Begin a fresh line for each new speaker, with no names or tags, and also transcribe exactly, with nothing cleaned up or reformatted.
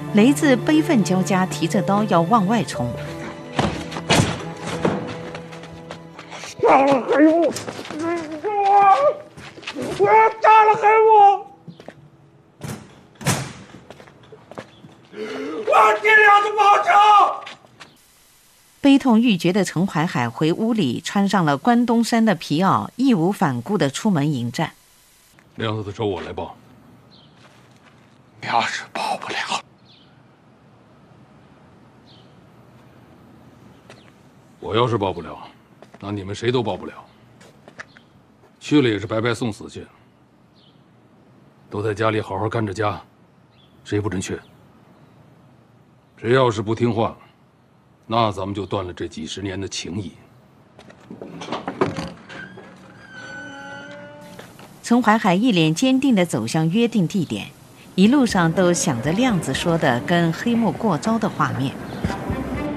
雷子悲愤交加，提着刀要往外冲。
杀了黑幕！我我要杀了黑幕！我要尽量的报仇！
悲痛欲绝的陈怀海回屋里，穿上了关东山的皮袄，义无反顾地出门迎战。
梁子的仇我来报。
你要是报不了，
我要是报不了，那你们谁都报不了。去了也是白白送死去。都在家里好好干着家，谁不准去？谁要是不听话，那咱们就断了这几十年的情谊。
陈怀海一脸坚定地走向约定地点，一路上都想着亮子说的跟黑幕过招的画面。